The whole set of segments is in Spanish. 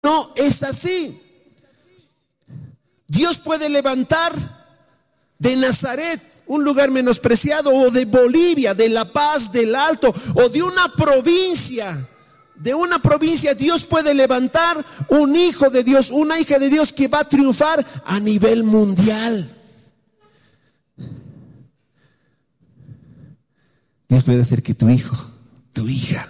no es así. Dios puede levantar de Nazaret, un lugar menospreciado, o de Bolivia, de La Paz, del Alto, o de una provincia. De una provincia Dios puede levantar un hijo de Dios, una hija de Dios que va a triunfar a nivel mundial. Dios puede hacer que tu hijo, tu hija,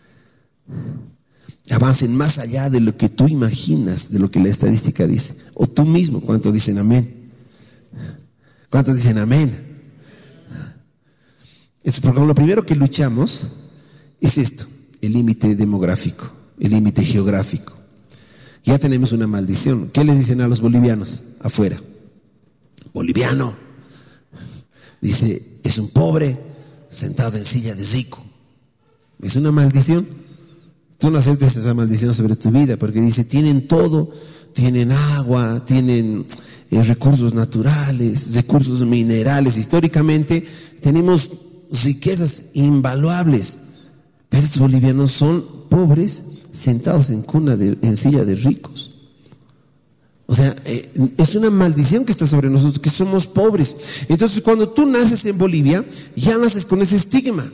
avancen más allá de lo que tú imaginas, de lo que la estadística dice. O tú mismo. ¿Cuántos dicen amén? ¿Cuántos dicen amén? Porque lo primero que luchamos es esto: el límite demográfico, el límite geográfico. Ya tenemos una maldición. ¿Qué les dicen a los bolivianos afuera? Boliviano, dice, es un pobre sentado en silla de rico. Es una maldición. Tú no aceptes esa maldición sobre tu vida, porque dice, tienen todo, tienen agua, tienen recursos naturales, recursos minerales. Históricamente tenemos riquezas invaluables, pero estos bolivianos son pobres sentados en silla de ricos. O sea, es una maldición que está sobre nosotros, que somos pobres. Entonces, cuando tú naces en Bolivia, ya naces con ese estigma,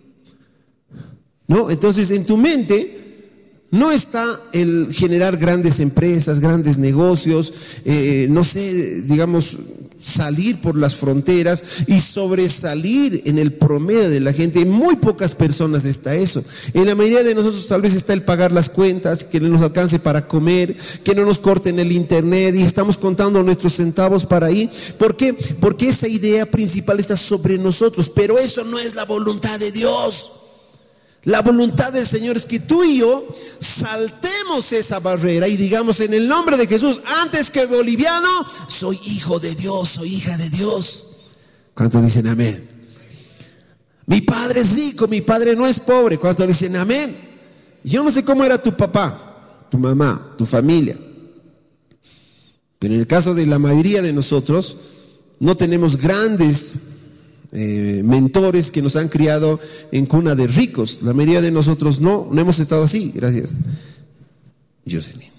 ¿no? Entonces, en tu mente no está el generar grandes empresas, grandes negocios, no sé, digamos, salir por las fronteras y sobresalir en el promedio de la gente. En muy pocas personas está eso. En la mayoría de nosotros tal vez está el pagar las cuentas, que no nos alcance para comer, que no nos corten el internet, y estamos contando nuestros centavos para ahí. ¿Por qué? Porque esa idea principal está sobre nosotros, pero eso no es la voluntad de Dios. La voluntad del Señor es que tú y yo saltemos esa barrera y digamos, en el nombre de Jesús, antes que boliviano, soy hijo de Dios, soy hija de Dios. ¿Cuántos dicen amén? Mi padre es rico, mi padre no es pobre. ¿Cuántos dicen amén? Yo no sé cómo era tu papá, tu mamá, tu familia, pero en el caso de la mayoría de nosotros, no tenemos grandes mentores que nos han criado en cuna de ricos. La mayoría de nosotros no hemos estado así. Gracias, Jocelyn.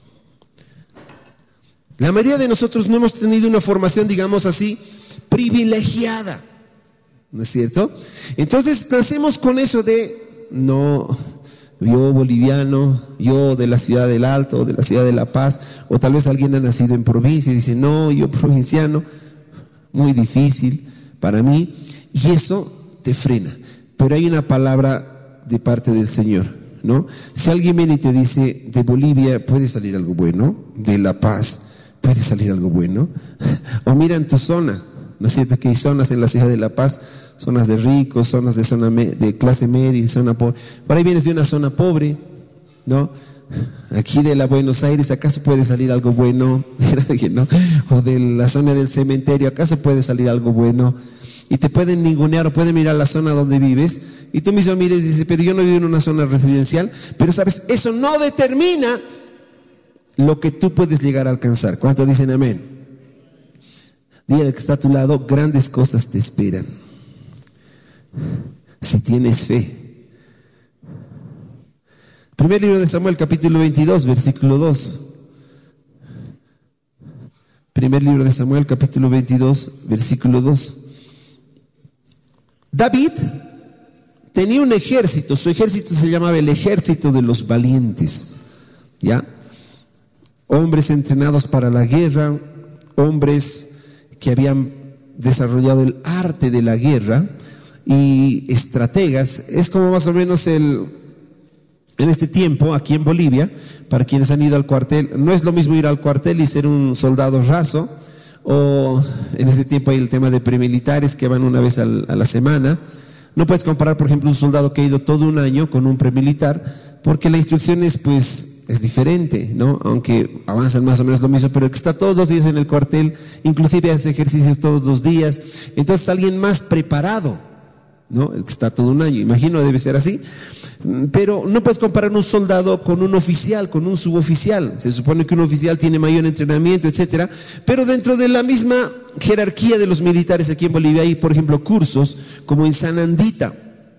La mayoría de nosotros no hemos tenido una formación, digamos así, privilegiada, ¿no es cierto? Entonces nacemos con eso de, no, yo boliviano, yo de la ciudad del Alto, de la ciudad de La Paz, o tal vez alguien ha nacido en provincia y dice, no, yo provinciano, muy difícil para mí, y eso te frena. Pero hay una palabra de parte del Señor, ¿no? Si alguien viene y te dice, de Bolivia puede salir algo bueno, de La Paz puede salir algo bueno, o mira en tu zona, ¿no es cierto? Que hay zonas en la ciudad de La Paz, zonas de ricos, zonas de clase media, zona pobre. Por ahí vienes de una zona pobre, ¿no? Aquí de la Buenos Aires, ¿acaso puede salir algo bueno? ¿No? O de la zona del cementerio, ¿acaso puede salir algo bueno? Y te pueden ningunear o pueden mirar la zona donde vives y tú mismo mires y dices, pero yo no vivo en una zona residencial. Pero sabes, eso no determina lo que tú puedes llegar a alcanzar. ¿Cuántos dicen amén? Dile al que está a tu lado, grandes cosas te esperan si tienes fe. Primer libro de Samuel, capítulo 22, versículo 2. Primer libro de Samuel, capítulo 22, versículo 2. David tenía un ejército, su ejército se llamaba el ejército de los valientes, ¿ya? Hombres entrenados para la guerra, hombres que habían desarrollado el arte de la guerra y estrategas. Es como más o menos en este tiempo, aquí en Bolivia, para quienes han ido al cuartel, no es lo mismo ir al cuartel y ser un soldado raso, o en ese tiempo hay el tema de premilitares que van una vez a la semana. No puedes comparar, por ejemplo, un soldado que ha ido todo un año con un premilitar, porque la instrucción es diferente, ¿no? Aunque avanzan más o menos lo mismo, pero el que está todos los días en el cuartel, inclusive hace ejercicios todos los días, entonces alguien más preparado, ¿no? El que está todo un año, imagino debe ser así. Pero no puedes comparar un soldado con un oficial, con un suboficial. Se supone que un oficial tiene mayor entrenamiento, etcétera, pero dentro de la misma jerarquía de los militares aquí en Bolivia hay, por ejemplo, cursos como en Sanandita.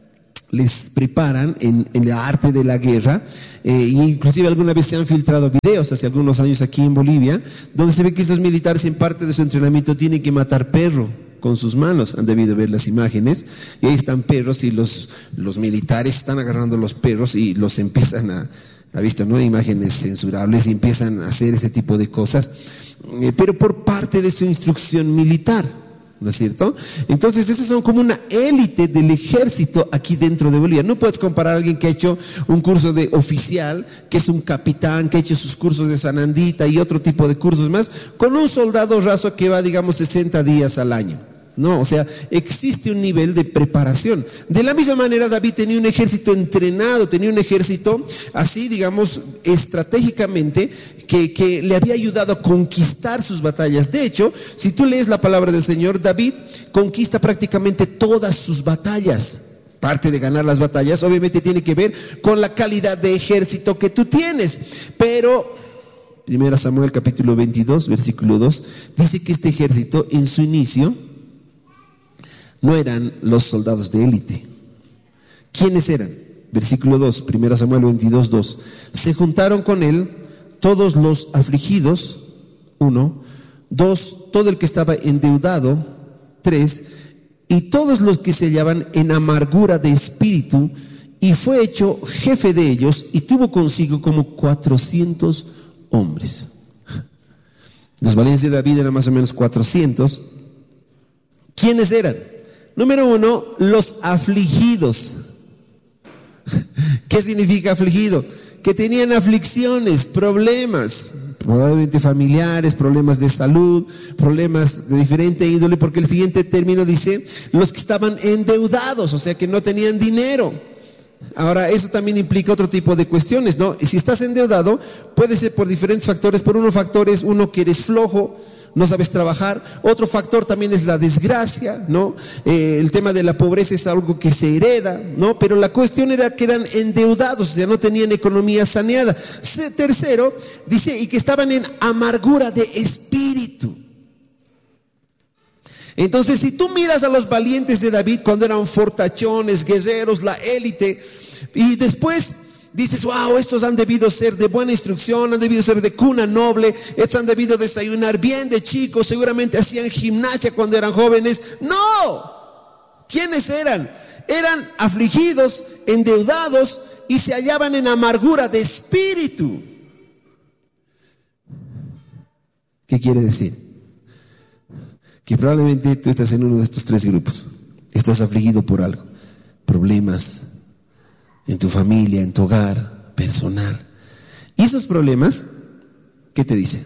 les preparan en el arte de la guerra, inclusive alguna vez se han filtrado videos hace algunos años aquí en Bolivia, donde se ve que esos militares en parte de su entrenamiento tienen que matar perro con sus manos. Han debido ver las imágenes, y ahí están perros y los militares están agarrando los perros y los empiezan ha visto, ¿no? Imágenes censurables, y empiezan a hacer ese tipo de cosas, pero por parte de su instrucción militar, ¿no es cierto? Entonces esos son como una élite del ejército aquí dentro de Bolivia. No puedes comparar a alguien que ha hecho un curso de oficial, que es un capitán, que ha hecho sus cursos de sanandita y otro tipo de cursos más, con un soldado raso que va, digamos, 60 días al año. No, o sea, existe un nivel de preparación. De la misma manera, David tenía un ejército entrenado, tenía un ejército así, digamos, estratégicamente, que le había ayudado a conquistar sus batallas. De hecho, si tú lees la palabra del Señor, David conquista prácticamente todas sus batallas. Parte de ganar las batallas, obviamente, tiene que ver con la calidad de ejército que tú tienes. Pero 1 Samuel capítulo 22, versículo 2, dice que este ejército en su inicio no eran los soldados de élite. ¿Quiénes eran? Versículo 2, 1 Samuel 22, 2. Se juntaron con él todos los afligidos, 1, 2, todo el que estaba endeudado, 3, y todos los que se hallaban en amargura de espíritu, y fue hecho jefe de ellos, y tuvo consigo como 400 hombres. Los valientes de David eran más o menos 400. ¿Quiénes eran? Número 1, los afligidos. ¿Qué significa afligido? Que tenían aflicciones, problemas, probablemente familiares, problemas de salud, problemas de diferente índole, porque el siguiente término dice, los que estaban endeudados, o sea que no tenían dinero. Ahora, eso también implica otro tipo de cuestiones, ¿no? Y si estás endeudado, puede ser por diferentes factores. Por uno factor es uno que eres flojo, no sabes trabajar. Otro factor también es la desgracia, ¿no? El tema de la pobreza es algo que se hereda, ¿no? Pero la cuestión era que eran endeudados, o sea, no tenían economía saneada. Tercero, dice, y que estaban en amargura de espíritu. Entonces, si tú miras a los valientes de David cuando eran fortachones, guerreros, la élite, y después dices, wow, estos han debido ser de buena instrucción, han debido ser de cuna noble, estos han debido desayunar bien de chicos, seguramente hacían gimnasia cuando eran jóvenes. No, ¿quiénes eran? Eran afligidos, endeudados y se hallaban en amargura de espíritu. ¿Qué quiere decir? Que probablemente tú estás en uno de estos tres grupos. Estás afligido por algo, problemas en tu familia, en tu hogar, personal. Y esos problemas, ¿qué te dicen?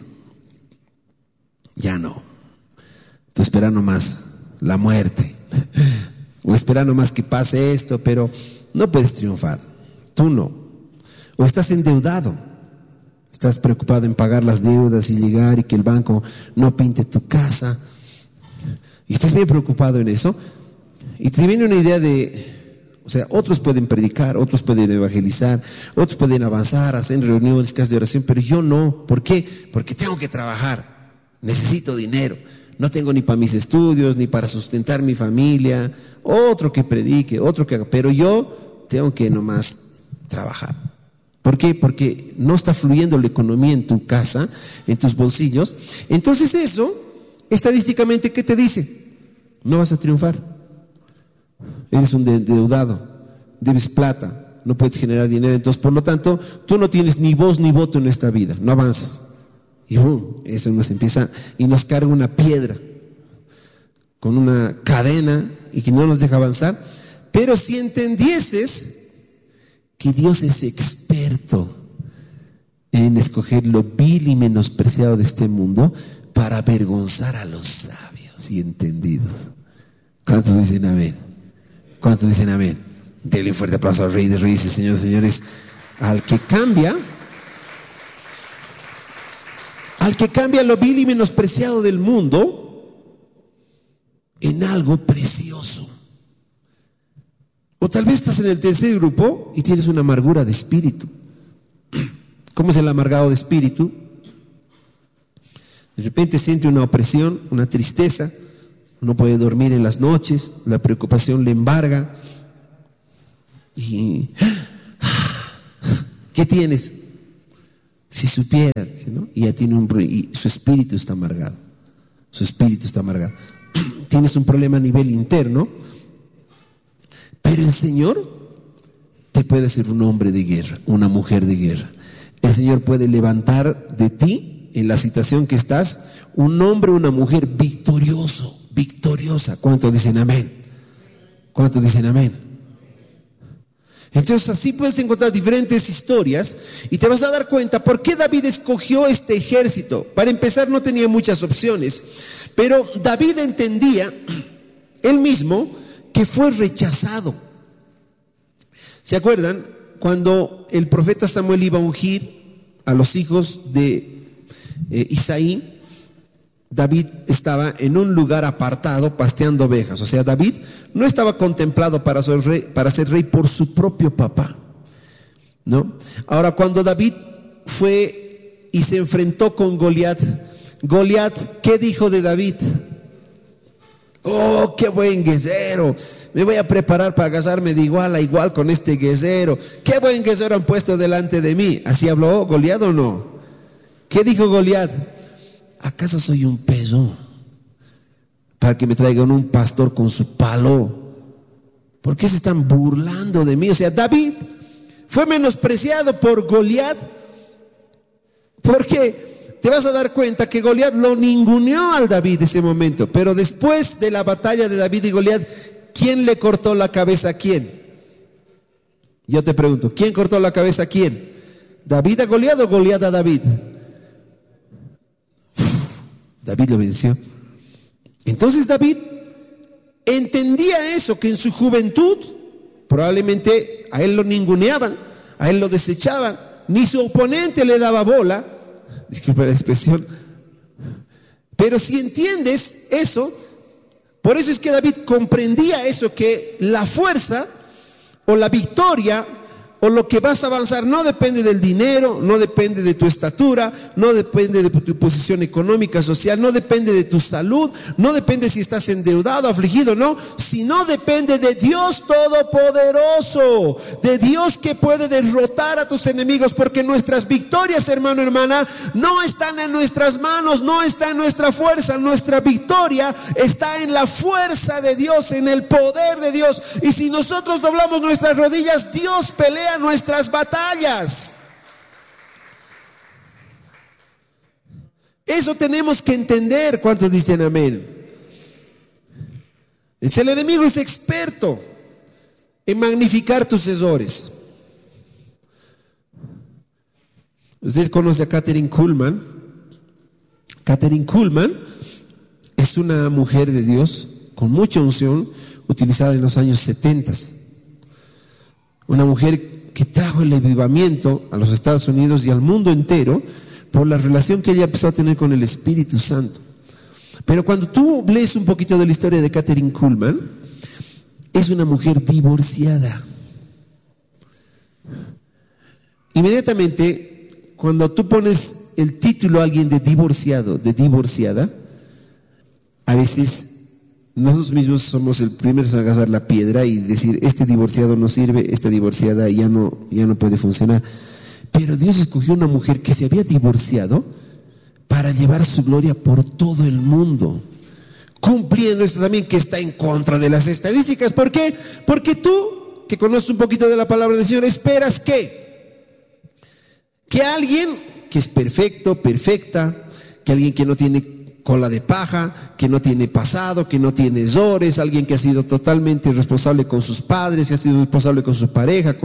Ya no. Tú esperas nomás la muerte, o esperas nomás que pase esto, pero no puedes triunfar. Tú no. O estás endeudado, estás preocupado en pagar las deudas y llegar y que el banco no pinte tu casa. Y estás bien preocupado en eso, y te viene una idea de, o sea, otros pueden predicar, otros pueden evangelizar, otros pueden avanzar, hacer reuniones, casas de oración, pero yo no. ¿Por qué? Porque tengo que trabajar, necesito dinero, no tengo ni para mis estudios, ni para sustentar mi familia. Otro que predique, otro que haga, pero yo tengo que nomás trabajar. ¿Por qué? Porque no está fluyendo la economía en tu casa, en tus bolsillos. Entonces eso, estadísticamente, ¿qué te dice? No vas a triunfar. Eres un endeudado, debes plata, no puedes generar dinero. Entonces, por lo tanto, tú no tienes ni voz ni voto en esta vida, no avanzas. Y eso nos empieza y nos carga una piedra con una cadena y que no nos deja avanzar. Pero si entendieses que Dios es experto en escoger lo vil y menospreciado de este mundo para avergonzar a los sabios y entendidos. ¿Cuántos dicen amén? ¿Cuántos dicen amén? Denle un fuerte aplauso al Rey de Reyes y Señores de Señores, al que cambia lo vil y menospreciado del mundo en algo precioso. O tal vez estás en el tercer grupo y tienes una amargura de espíritu. ¿Cómo es el amargado de espíritu? De repente siente una opresión, una tristeza, no puede dormir en las noches, la preocupación le embarga. Y, ¿qué tienes? Si supieras, ¿no? Y ya tiene y su espíritu está amargado. Su espíritu está amargado. Tienes un problema a nivel interno, pero el Señor te puede hacer un hombre de guerra, una mujer de guerra. El Señor puede levantar de ti, en la situación que estás, un hombre o una mujer victorioso, victoriosa. ¿Cuántos dicen amén? ¿Cuántos dicen amén? Entonces así puedes encontrar diferentes historias y te vas a dar cuenta por qué David escogió este ejército. Para empezar, no tenía muchas opciones, pero David entendía él mismo que fue rechazado. ¿Se acuerdan? Cuando el profeta Samuel iba a ungir a los hijos de Isaí, David estaba en un lugar apartado pasteando ovejas. O sea, David no estaba contemplado para ser rey por su propio papá, ¿no? Ahora, cuando David fue y se enfrentó con Goliat, ¿qué dijo de David? Oh, qué buen guerrero, me voy a preparar para casarme de igual a igual con este guerrero. Qué buen guerrero han puesto delante de mí. ¿Así habló Goliat o no? ¿Qué dijo Goliat? ¿Acaso soy un peso para que me traigan un pastor con su palo? ¿Por qué se están burlando de mí? O sea, David fue menospreciado por Goliat, porque te vas a dar cuenta que Goliat lo ninguneó al David ese momento. Pero después de la batalla de David y Goliat, ¿quién le cortó la cabeza a quién? Yo te pregunto, ¿quién cortó la cabeza a quién? ¿David a Goliat o Goliat a David? David lo venció. Entonces David entendía eso, que en su juventud probablemente a él lo ninguneaban, a él lo desechaban, ni su oponente le daba bola, disculpa la expresión, pero si entiendes eso, por eso es que David comprendía eso, que la fuerza o la victoria o lo que vas a avanzar no depende del dinero, no depende de tu estatura, no depende de tu posición económica, social, no depende de tu salud, no depende si estás endeudado, afligido, no, sino depende de Dios Todopoderoso, de Dios que puede derrotar a tus enemigos, porque nuestras victorias, hermano, hermana, no están en nuestras manos, no está en nuestra fuerza. Nuestra victoria está en la fuerza de Dios, en el poder de Dios. Y si nosotros doblamos nuestras rodillas, Dios pelea nuestras batallas. Eso tenemos que entender. ¿Cuántos dicen amén? El enemigo es experto en magnificar tus errores. Ustedes conocen a Kathryn Kuhlman. Kathryn Kuhlman es una mujer de Dios con mucha unción, utilizada en los años 70. Una mujer que trajo el avivamiento a los Estados Unidos y al mundo entero por la relación que ella empezó a tener con el Espíritu Santo. Pero cuando tú lees un poquito de la historia de Kathryn Kuhlman, es una mujer divorciada. Inmediatamente, cuando tú pones el título a alguien de divorciado, de divorciada, a veces nosotros mismos somos el primero a agarrar la piedra y decir, este divorciado no sirve, esta divorciada ya no puede funcionar. Pero Dios escogió una mujer que se había divorciado para llevar su gloria por todo el mundo, cumpliendo esto también que está en contra de las estadísticas. ¿Por qué? Porque tú, que conoces un poquito de la palabra del Señor, esperas que alguien que es perfecto, perfecta, que alguien que no tiene cola de paja, que no tiene pasado, que no tiene errores, alguien que ha sido totalmente responsable con sus padres, que ha sido responsable con su pareja,